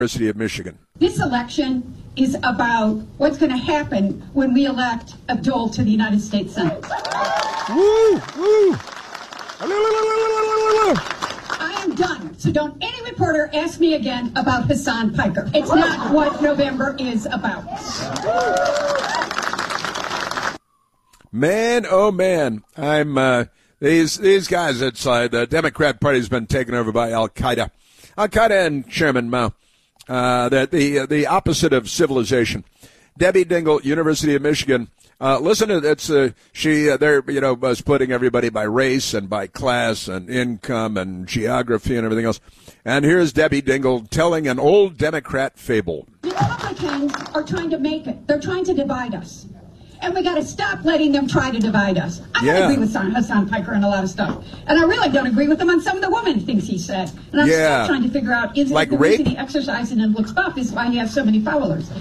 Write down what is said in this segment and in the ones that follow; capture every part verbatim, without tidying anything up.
University of Michigan. This election is about what's going to happen when we elect Abdul to the United States Senate. Woo! Woo! I am done. So don't any reporter ask me again about Hassan Piker. It's not what November is about. Man, oh man, I'm uh, these these guys. It's uh, the Democrat Party's been taken over by Al Qaeda, Al Qaeda and Chairman Mao. Uh, that the the opposite of civilization. Debbie Dingell, University of Michigan. Uh, listen to it's uh, she uh, they're you know uh, splitting everybody by race and by class and income and geography and everything else. And here's Debbie Dingell telling an old Democrat fable. The Republicans are trying to make it. They're trying to divide us. And we got to stop letting them try to divide us. I yeah. don't agree with Hassan Piker on a lot of stuff. And I really don't agree with him on some of the woman things he said. And I'm yeah. still trying to figure out, is like it the rape? reason he exercises and looks buff is why he has so many followers?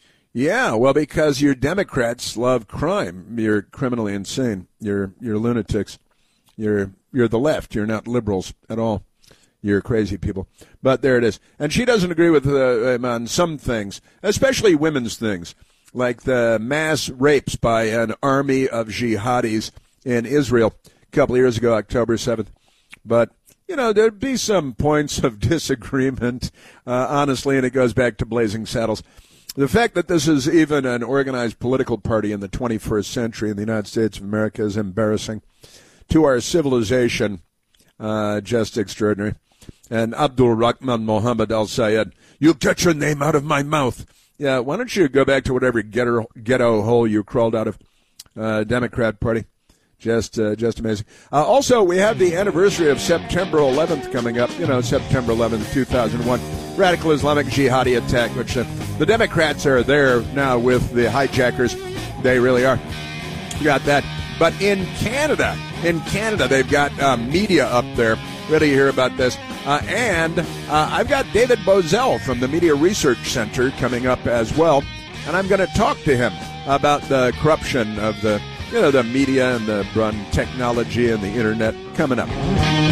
Yeah, well, because your Democrats love crime. You're criminally insane. You're you're lunatics. You're you're the left. You're not liberals at all. You're crazy people. But there it is. And she doesn't agree with uh, him on some things, especially women's things, like the mass rapes by an army of jihadis in Israel a couple of years ago, October seventh. But, you know, there'd be some points of disagreement, uh, honestly, and it goes back to Blazing Saddles. The fact that this is even an organized political party in the twenty-first century in the United States of America is embarrassing to our civilization, uh, just extraordinary. And Abdul Rahman Mohammed Al-Sayed, you get your name out of my mouth. Yeah, why don't you go back to whatever ghetto, ghetto hole you crawled out of, uh, Democrat Party. Just uh, just amazing. Uh, also, we have the anniversary of September eleventh coming up. You know, September eleventh, two thousand one. Radical Islamic jihadi attack, which uh, the Democrats are there now with the hijackers. They really are. You got that. But in Canada, in Canada, they've got uh, media up there. Ready to hear about this. Uh, and uh, I've got David Bozell from the Media Research Center coming up as well. And I'm going to talk to him about the corruption of the, you know, the media and the run technology and the internet coming up.